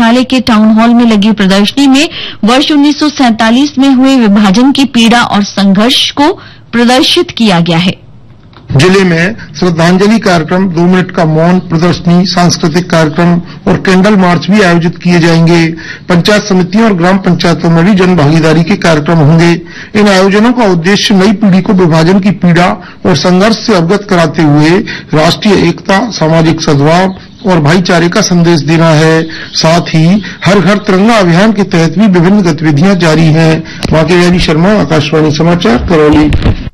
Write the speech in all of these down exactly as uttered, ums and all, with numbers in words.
मुख्यालय के town hall में लगी प्रदर्शनी में वर्ष उन्नीस सौ सैंतालीस में हुए विभाजन की पीड़ा और संघर्ष को प्रदर्शित किया गया है। जिले में श्रद्धांजलि कार्यक्रम, दो मिनट का मौन प्रदर्शनी, सांस्कृतिक कार्यक्रम और कैंडल मार्च भी आयोजित किए जाएंगे। पंचायत समितियों और ग्राम पंचायतों में भी जन भागीदारी के कार्यक्रम होंगे। इन आयोजनों का उद्देश्य नई पीढ़ी को विभाजन की पीड़ा और संघर्ष से अवगत कराते हुए राष्ट्रीय एकता, सामाजिक सद्भाव और भाईचारे का संदेश देना है। साथ ही हर घर तिरंगा अभियान के तहत भी विभिन्न गतिविधियां जारी हैं। वाकई शर्मा, आकाशवाणी समाचार, करौली।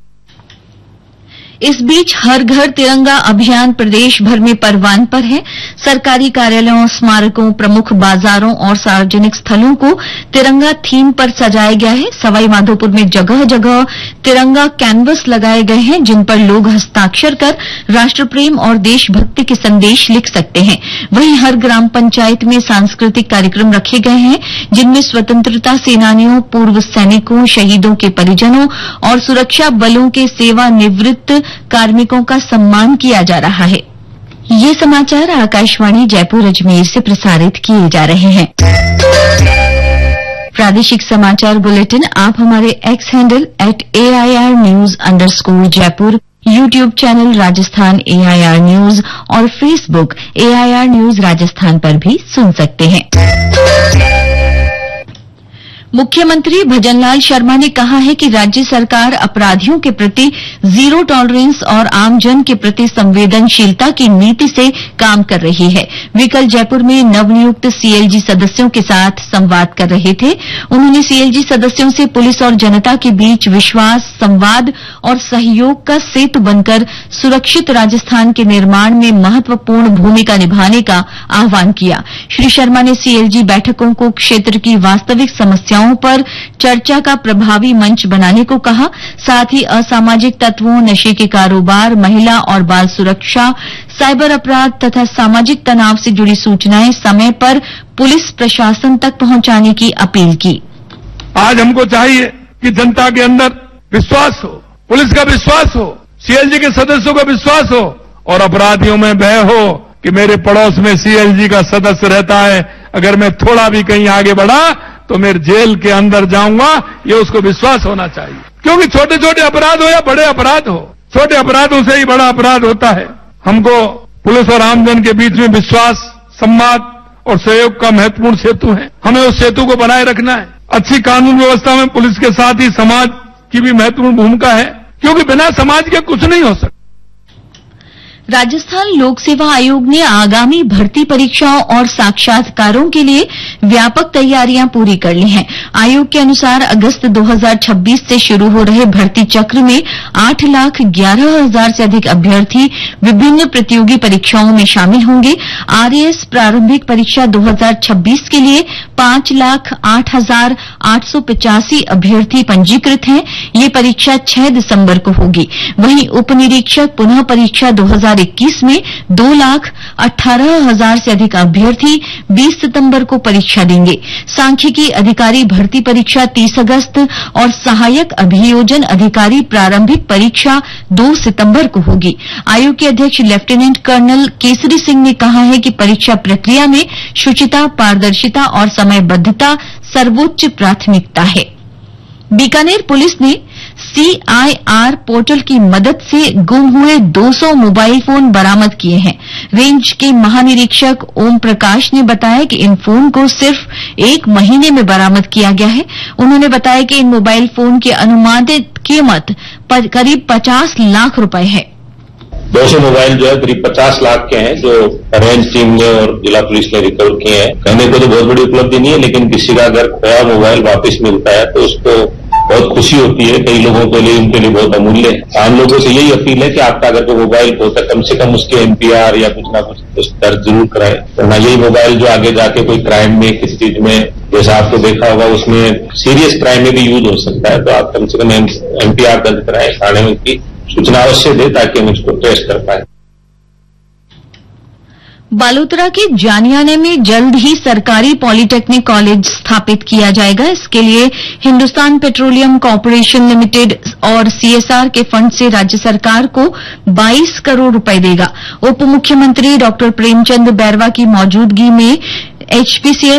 इस बीच हर घर तिरंगा अभियान प्रदेश भर में परवान पर है। सरकारी कार्यालयों, स्मारकों, प्रमुख बाजारों और सार्वजनिक स्थलों को तिरंगा थीम पर सजाया गया है। सवाई माधोपुर में जगह जगह तिरंगा कैनवस लगाए गए हैं, जिन पर लोग हस्ताक्षर कर राष्ट्र प्रेम और देशभक्ति के संदेश लिख सकते हैं। वहीं हर ग्राम पंचायत में सांस्कृतिक कार्यक्रम रखे गए हैं, जिनमें स्वतंत्रता सेनानियों, पूर्व सैनिकों, शहीदों के परिजनों और सुरक्षा बलों के सेवानिवृत्त कार्मिकों का सम्मान किया जा रहा है। ये समाचार आकाशवाणी जयपुर अजमेर से प्रसारित किए जा रहे हैं। प्रादेशिक समाचार बुलेटिन आप हमारे x handle at A I R news underscore Jaipur, YouTube channel Rajasthan A I R news और Facebook A I R news Rajasthan पर भी सुन सकते हैं। मुख्यमंत्री भजनलाल शर्मा ने कहा है कि राज्य सरकार अपराधियों के प्रति जीरो टॉलरेंस और आमजन के प्रति संवेदनशीलता की नीति से काम कर रही है। वे कल जयपुर में नवनियुक्त सी एल जी सदस्यों के साथ संवाद कर रहे थे। उन्होंने सी एल जी सदस्यों से पुलिस और जनता के बीच विश्वास, संवाद और सहयोग का सेतु बनकर सुरक्षित राजस्थान के निर्माण में महत्वपूर्ण भूमिका निभाने का आह्वान किया। श्री शर्मा ने सी एल जी बैठकों को क्षेत्र की वास्तविक समस्याओं पर चर्चा का प्रभावी मंच बनाने को कहा। साथ ही असामाजिक तत्वों, नशे के कारोबार, महिला और बाल सुरक्षा, साइबर अपराध तथा सामाजिक तनाव से जुड़ी सूचनाएं समय पर पुलिस प्रशासन तक पहुंचाने की अपील की। आज हमको चाहिए कि जनता के अंदर विश्वास हो, पुलिस का विश्वास हो, सी एल जी के सदस्यों का विश्वास हो और अपराधियों में भय हो कि मेरे पड़ोस में सी एल जी का सदस्य रहता है, अगर मैं थोड़ा भी कहीं आगे बढ़ा तो मैं जेल के अंदर जाऊंगा, ये उसको विश्वास होना चाहिए। क्योंकि छोटे छोटे अपराध हो या बड़े अपराध हो, छोटे अपराधों से ही बड़ा अपराध होता है। हमको पुलिस और आमजन के बीच में विश्वास, संवाद और सहयोग का महत्वपूर्ण सेतु है। हमें उस सेतु को बनाए रखना है। अच्छी कानून व्यवस्था में पुलिस के साथ ही समाज की भी महत्वपूर्ण भूमिका है, क्योंकि बिना समाज के कुछ नहीं हो सकता। राजस्थान लोक सेवा आयोग ने आगामी भर्ती परीक्षाओं और साक्षात्कारों के लिए व्यापक तैयारियां पूरी कर ली हैं। आयोग के अनुसार अगस्त दो हज़ार छब्बीस से शुरू हो रहे भर्ती चक्र में आठ लाख ग्यारह हजार से अधिक अभ्यर्थी विभिन्न प्रतियोगी परीक्षाओं में शामिल होंगे। आर ए एस प्रारंभिक परीक्षा दो हज़ार छब्बीस के लिए पांच लाख आठ हजार आठ सौ पचासी अभ्यर्थी पंजीकृत हैं। ये परीक्षा छह दिसंबर को होगी। वहीं उप निरीक्षक पुनः परीक्षा दो हज़ार इक्कीस में दो लाख अठारह हजार से अधिक अभ्यर्थी बीस सितंबर को परीक्षा देंगे। सांख्यिकी अधिकारी भर्ती परीक्षा तीस अगस्त और सहायक अभियोजन अधिकारी प्रारंभिक परीक्षा दो सितंबर को होगी। आयोग के अध्यक्ष लेफ्टिनेंट कर्नल केसरी सिंह ने कहा है कि परीक्षा प्रक्रिया में शुचिता, पारदर्शिता और समयबद्धता सर्वोच्च प्राथमिकता है। बीकानेर पुलिस ने सी आई आर पोर्टल की मदद से गुम हुए दो सौ मोबाइल फोन बरामद किए हैं। रेंज के महानिरीक्षक ओम प्रकाश ने बताया कि इन फोन को सिर्फ एक महीने में बरामद किया गया है। उन्होंने बताया कि इन मोबाइल फोन की अनुमानित कीमत करीब पचास लाख रुपए है। दो सौ मोबाइल जो है करीब पचास लाख के हैं, जो रेंज टीम ने और जिला पुलिस ने रिकवर किए हैं। कहने को तो बहुत बड़ी उपलब्धि नहीं है, लेकिन किसी का अगर खोया मोबाइल वापस मिलता है तो उसको बहुत खुशी होती है। कई लोगों के लिए उनके लिए बहुत अमूल्य है। आम लोगों से यही अपील है कि आपका अगर कोई मोबाइल होता है, कम से कम उसके एम पी आर या कुछ ना कुछ दर्ज जरूर कराएं, वरना यही मोबाइल जो आगे जाके कोई क्राइम में, किसी चीज में, जैसा आपको देखा होगा, उसमें सीरियस क्राइम में भी यूज हो सकता है। तो आप कम से कम एम पी आर दर्ज कराएं, थाने में की सूचना अवश्य दे ताकि हम इसको ट्रेस कर पाए। बालोतरा के जानियाने में जल्द ही सरकारी पॉलिटेक्निक कॉलेज स्थापित किया जाएगा। इसके लिए हिंदुस्तान पेट्रोलियम कॉर्पोरेशन लिमिटेड और सी एस आर के फंड से राज्य सरकार को बाईस करोड़ रुपए देगा। उप मुख्यमंत्री डॉक्टर प्रेमचंद बैरवा की मौजूदगी में एच पी सी एल